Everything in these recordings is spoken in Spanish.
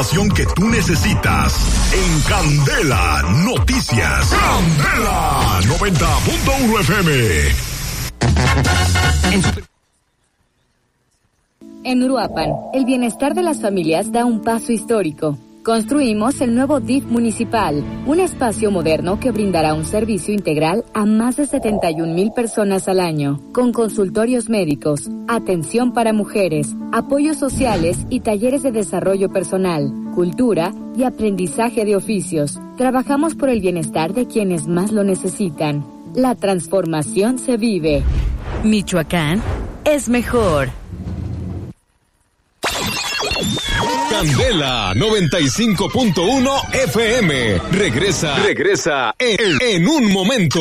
Que tú necesitas en Candela Noticias. Candela 90.1 FM. En Uruapan, el bienestar de las familias da un paso histórico. Construimos el nuevo DIF municipal, un espacio moderno que brindará un servicio integral a más de 71,000 personas al año, con consultorios médicos, atención para mujeres, apoyos sociales y talleres de desarrollo personal, cultura y aprendizaje de oficios. Trabajamos por el bienestar de quienes más lo necesitan. La transformación se vive. Michoacán es mejor. Candela 95.1 FM. Regresa en un momento.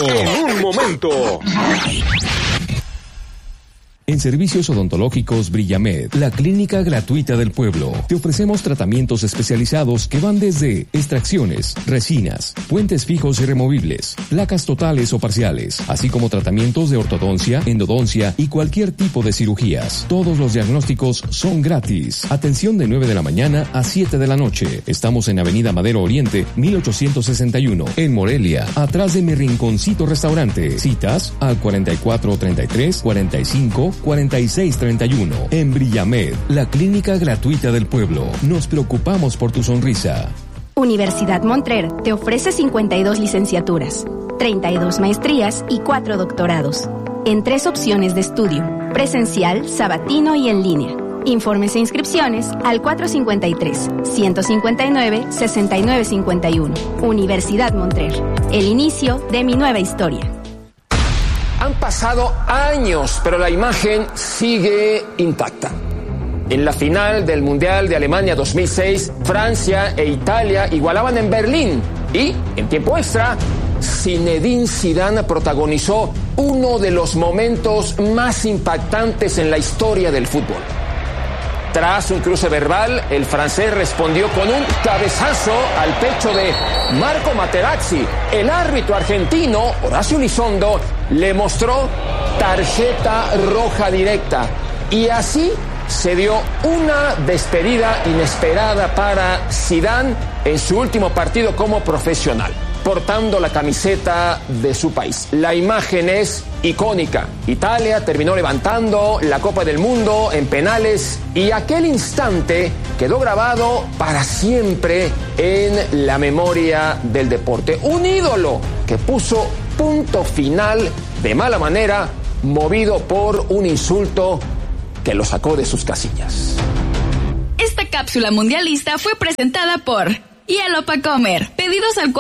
En servicios odontológicos Brillamed, la clínica gratuita del pueblo. Te ofrecemos tratamientos especializados que van desde extracciones, resinas, puentes fijos y removibles, placas totales o parciales, así como tratamientos de ortodoncia, endodoncia y cualquier tipo de cirugías. Todos los diagnósticos son gratis. Atención de 9 de la mañana a 7 de la noche. Estamos en Avenida Madero Oriente, 1861, en Morelia, atrás de Mi Rinconcito Restaurante. Citas al 4433-454631. En Brillamed, la clínica gratuita del pueblo. Nos preocupamos por tu sonrisa. Universidad Montrer te ofrece 52 licenciaturas, 32 maestrías y 4 doctorados, en 3 opciones de estudio: presencial, sabatino y en línea. Informes e inscripciones al 453-159-6951. Universidad Montrer, el inicio de mi nueva historia. Han pasado años, pero la imagen sigue intacta. En la final del Mundial de Alemania 2006, Francia e Italia igualaban en Berlín y, en tiempo extra, Zinedine Zidane protagonizó uno de los momentos más impactantes en la historia del fútbol. Tras un cruce verbal, el francés respondió con un cabezazo al pecho de Marco Materazzi. El árbitro argentino, Horacio Elizondo, le mostró tarjeta roja directa. Y así se dio una despedida inesperada para Zidane en su último partido como profesional, portando la camiseta de su país. La imagen es icónica. Italia terminó levantando la Copa del Mundo en penales y aquel instante quedó grabado para siempre en la memoria del deporte. Un ídolo que puso punto final de mala manera, movido por un insulto que lo sacó de sus casillas. Esta cápsula mundialista fue presentada por Hielo pa' Comer. Pedidos al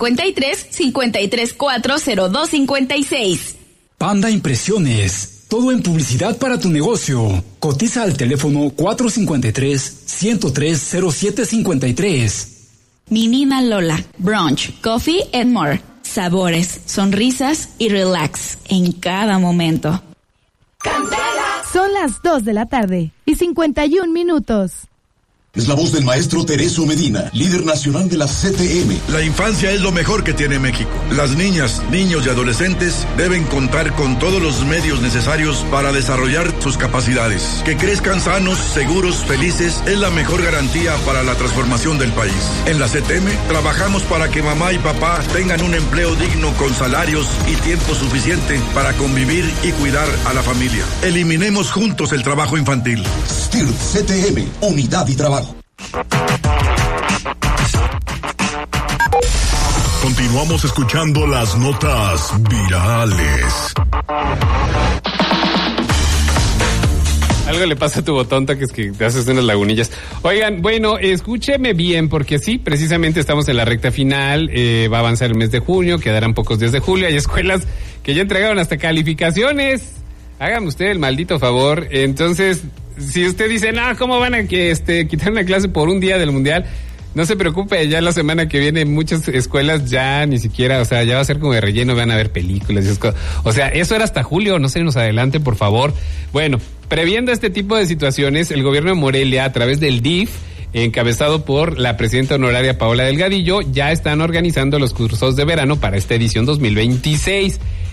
453-534-0256. Panda Impresiones. Todo en publicidad para tu negocio. Cotiza al teléfono 453-103-0753. Menina Lola. Brunch, coffee and more. Sabores, sonrisas y relax en cada momento. ¡Candela! Son las 2 de la tarde y 51 minutos. Es la voz del maestro Tereso Medina, líder nacional de la CTM. La infancia es lo mejor que tiene México. Las niñas, niños y adolescentes deben contar con todos los medios necesarios para desarrollar sus capacidades. Que crezcan sanos, seguros, felices es la mejor garantía para la transformación del país. En la CTM trabajamos para que mamá y papá tengan un empleo digno con salarios y tiempo suficiente para convivir y cuidar a la familia. Eliminemos juntos el trabajo infantil. STIRT CTM, unidad y trabajo. Continuamos escuchando las notas virales. Algo le pasa a tu botón, que es que te haces unas lagunillas. Oigan, bueno, escúcheme bien, porque sí, precisamente estamos en la recta final, va a avanzar el mes de junio, quedarán pocos días de julio, hay escuelas que ya entregaron hasta calificaciones. Hágame usted el maldito favor. Entonces, si usted dice, no, ¿cómo van a quitar una clase por un día del mundial? No se preocupe, ya la semana que viene muchas escuelas ya ni siquiera, o sea, ya va a ser como de relleno, van a ver películas y esas cosas. O sea, eso era hasta julio, no se nos adelante, por favor. Bueno, previendo este tipo de situaciones, el gobierno de Morelia, a través del DIF, encabezado por la presidenta honoraria Paola Delgadillo, ya están organizando los cursos de verano para esta edición 2026.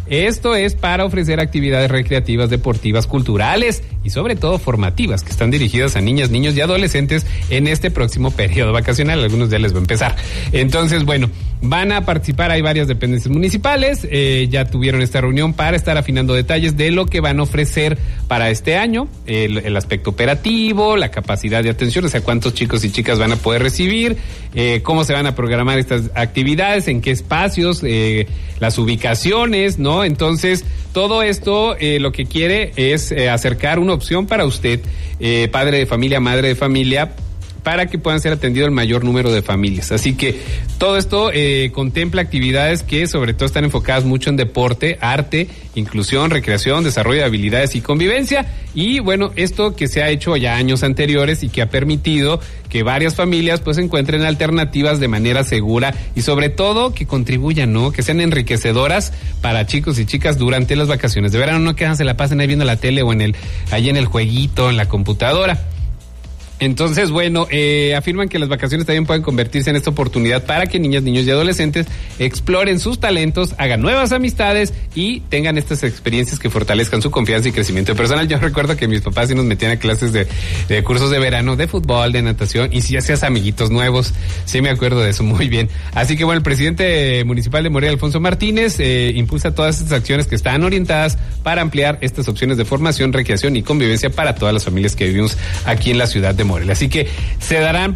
Esto es para ofrecer actividades recreativas, deportivas, culturales y sobre todo formativas que están dirigidas a niñas, niños y adolescentes en este próximo periodo vacacional. Algunos ya les va a empezar. Entonces, bueno, van a participar, hay varias dependencias municipales, ya tuvieron esta reunión para estar afinando detalles de lo que van a ofrecer para este año, el aspecto operativo, la capacidad de atención, o sea, cuántos chicos y chicas van a poder recibir, cómo se van a programar estas actividades, en qué espacios, las ubicaciones, ¿no? Entonces, todo esto lo que quiere es acercar una opción para usted, padre de familia, madre de familia, para que puedan ser atendido el mayor número de familias. Así que todo esto contempla actividades que sobre todo están enfocadas mucho en deporte, arte, inclusión, recreación, desarrollo de habilidades y convivencia. Y bueno, esto que se ha hecho ya años anteriores y que ha permitido que varias familias pues encuentren alternativas de manera segura y sobre todo que contribuyan, ¿no? Que sean enriquecedoras para chicos y chicas durante las vacaciones de verano, no que se la pasen ahí viendo la tele o ahí en el jueguito, en la computadora. Entonces, bueno, afirman que las vacaciones también pueden convertirse en esta oportunidad para que niñas, niños y adolescentes exploren sus talentos, hagan nuevas amistades y tengan estas experiencias que fortalezcan su confianza y crecimiento personal. Yo recuerdo que mis papás sí nos metían a clases de cursos de verano, de fútbol, de natación, y sí hacías amiguitos nuevos. Sí me acuerdo de eso muy bien. Así que bueno, el presidente municipal de Morelia, Alfonso Martínez, impulsa todas estas acciones que están orientadas para ampliar estas opciones de formación, recreación y convivencia para todas las familias que vivimos aquí en la ciudad de Morelia. Así que se darán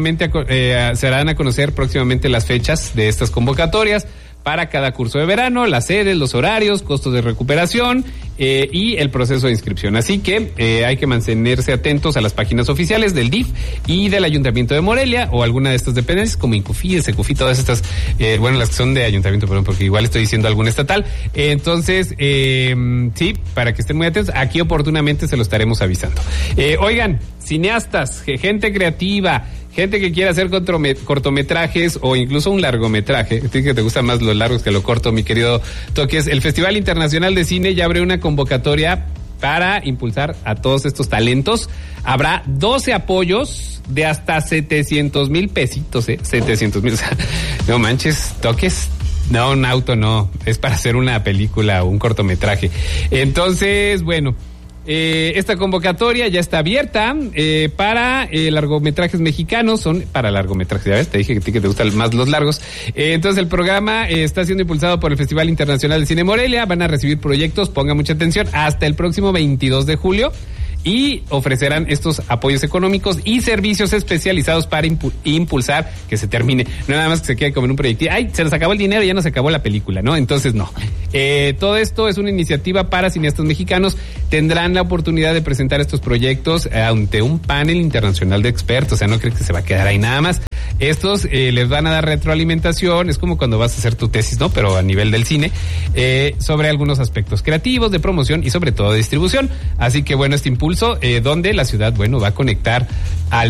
a conocer próximamente las fechas de estas convocatorias para cada curso de verano, las sedes, los horarios, costos de recuperación y el proceso de inscripción. Así que hay que mantenerse atentos a las páginas oficiales del DIF y del Ayuntamiento de Morelia o alguna de estas dependencias como Incufi, Secufi, todas estas, las que son de Ayuntamiento, perdón, porque igual estoy diciendo alguna estatal. Entonces, sí, para que estén muy atentos, aquí oportunamente se lo estaremos avisando. Oigan, cineastas, gente creativa, gente que quiera hacer cortometrajes o incluso un largometraje, a ti que te gustan más los largos que lo corto, mi querido Toques, el Festival Internacional de Cine ya abrió una convocatoria para impulsar a todos estos talentos. Habrá 12 apoyos de hasta 700,000 pesitos, 700,000, o sea, no manches, Toques. No, un auto no, es para hacer una película o un cortometraje. Entonces, bueno, esta convocatoria ya está abierta para largometrajes mexicanos, son para largometrajes, ya ves, te dije que te gustan más los largos. Entonces el programa está siendo impulsado por el Festival Internacional de Cine Morelia, van a recibir proyectos, ponga mucha atención, hasta el próximo 22 de julio. Y ofrecerán estos apoyos económicos y servicios especializados para impulsar que se termine. No nada más que se quede como en un proyecto. Ay, se nos acabó el dinero, ya nos acabó la película, ¿no? Entonces, no. Todo esto es una iniciativa para cineastas mexicanos. Tendrán la oportunidad de presentar estos proyectos ante un panel internacional de expertos. O sea, no crees que se va a quedar ahí nada más. Estos les van a dar retroalimentación, es como cuando vas a hacer tu tesis, ¿no? Pero a nivel del cine, sobre algunos aspectos creativos, de promoción y sobre todo de distribución. Así que bueno, este impulso donde la ciudad, bueno, va a conectar al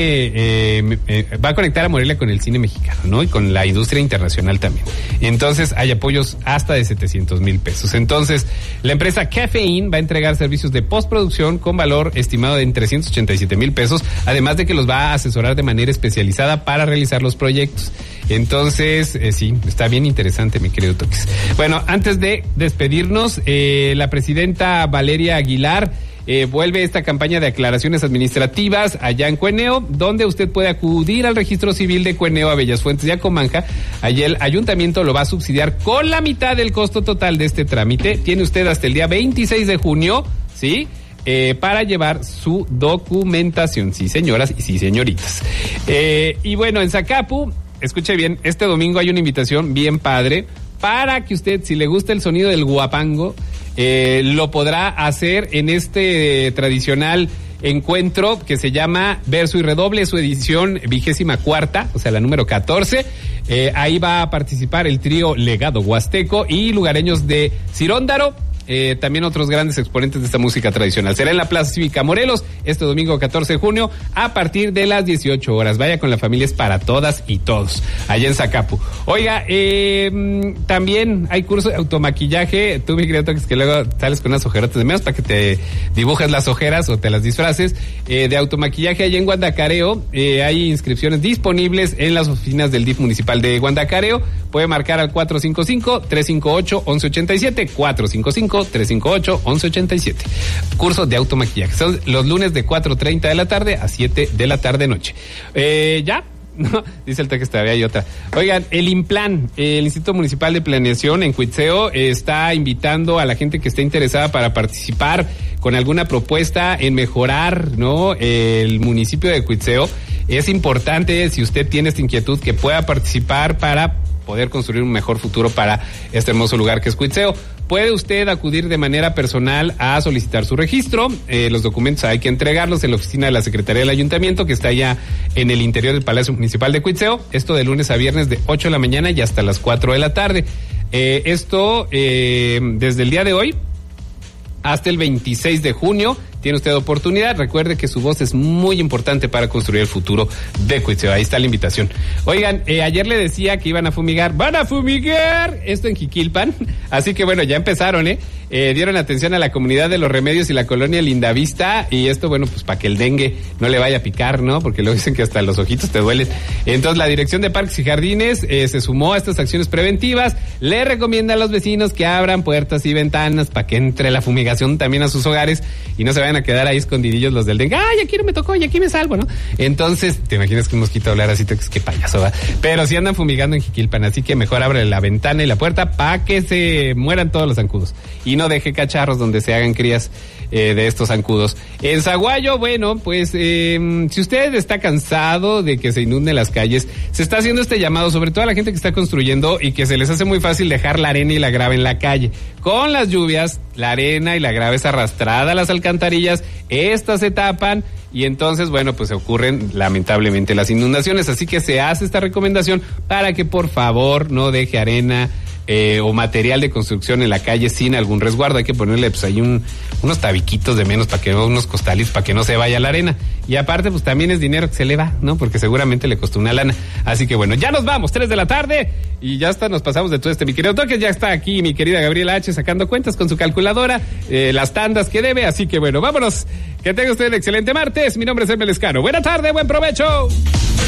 cine, va a conectar a Morelia con el cine mexicano, ¿no? Y con la industria internacional también. Entonces hay apoyos hasta de 700,000 pesos. Entonces, la empresa Caffeine va a entregar servicios de postproducción con valor estimado en 387,000 pesos, además de que los va a asesorar de manera especializada para realizar los proyectos. Entonces, sí, está bien interesante, mi querido Toques. Bueno, antes de despedirnos, la presidenta Valeria Aguilar vuelve esta campaña de aclaraciones administrativas allá en Cueneo, donde usted puede acudir al registro civil de Cueneo, a Bellas Fuentes y a Comanja. Allí el ayuntamiento lo va a subsidiar con la mitad del costo total de este trámite. Tiene usted hasta el día 26 de junio, ¿sí? Para llevar su documentación. Sí, señoras y sí, señoritas. Y bueno, en Zacapu, escuche bien, este domingo hay una invitación bien padre para que usted, si le gusta el sonido del guapango, lo podrá hacer en este tradicional encuentro que se llama Verso y Redoble, su edición 24ª, o sea, la número 14. Ahí va a participar el trío Legado Huasteco y lugareños de Ciróndaro, también otros grandes exponentes de esta música tradicional. Será en la Plaza Cívica Morelos este domingo 14 de junio a partir de las 18 horas. Vaya con la familia, es para todas y todos, allá en Zacapu. Oiga, también hay curso de automaquillaje. Tú, mi querido Toques, que luego sales con unas ojerotas de menos para que te dibujes las ojeras o te las disfraces, de automaquillaje allá en Guandacareo. Hay inscripciones disponibles en las oficinas del DIF municipal de Guandacareo. Puede marcar al 455-358-1187, 455-358-1187. Curso de automaquillaje. Son los lunes de 4:30 de la tarde a 7 de la tarde noche. ¿Ya? No, dice el texto, todavía hay otra. Oigan, el INPLAN, el Instituto Municipal de Planeación en Cuitzeo, está invitando a la gente que esté interesada para participar con alguna propuesta en mejorar, ¿no?, el municipio de Cuitzeo. Es importante, si usted tiene esta inquietud, que pueda participar para poder construir un mejor futuro para este hermoso lugar que es Cuitzeo. Puede usted acudir de manera personal a solicitar su registro. Los documentos hay que entregarlos en la oficina de la Secretaría del Ayuntamiento, que está allá en el interior del Palacio Municipal de Cuitzeo. Esto de lunes a viernes de 8 de la mañana y hasta las 4 de la tarde. Esto desde el día de hoy hasta el 26 de junio. Tiene usted oportunidad. Recuerde que su voz es muy importante para construir el futuro de Cuitzeo. Ahí está la invitación. Oigan, ayer le decía que iban a fumigar. ¡Van a fumigar! Esto en Jiquilpan. Así que bueno, ya empezaron, dieron atención a la comunidad de Los Remedios y la colonia Lindavista. Y esto, bueno, pues para que el dengue no le vaya a picar, ¿no? Porque luego dicen que hasta los ojitos te duelen. Entonces, la Dirección de Parques y Jardines se sumó a estas acciones preventivas. Le recomienda a los vecinos que abran puertas y ventanas para que entre la fumigación también a sus hogares y no se vayan a quedar ahí escondidillos los del dengue. ¡Ay, aquí no me tocó y aquí me salvo!, ¿no? Entonces, te imaginas que un mosquito hablar así, qué payaso, ¿va? Pero sí andan fumigando en Jiquilpan, así que mejor abre la ventana y la puerta para que se mueran todos los zancudos. Y no deje cacharros donde se hagan crías de estos zancudos. En Zaguayo, bueno, pues si usted está cansado de que se inunden las calles, se está haciendo este llamado, sobre todo a la gente que está construyendo y que se les hace muy fácil dejar la arena y la grava en la calle. Con las lluvias, la arena y la grava es arrastrada a las alcantarillas, estas se tapan y entonces, bueno, pues se ocurren lamentablemente las inundaciones. Así que se hace esta recomendación para que por favor no deje arena o material de construcción en la calle sin algún resguardo. Hay que ponerle pues ahí unos tabiquitos de menos para que no, unos costalitos para que no se vaya la arena. Y aparte pues también es dinero que se le va, ¿no? Porque seguramente le costó una lana. Así que bueno, ya nos vamos, 3 de la tarde y ya está, nos pasamos de todo mi querido Toques. Ya está aquí mi querida Gabriela H. sacando cuentas con su calculadora, las tandas que debe. Así que bueno, vámonos. Que tenga usted un excelente martes. Mi nombre es Elmer Lescano. Buena tarde, buen provecho.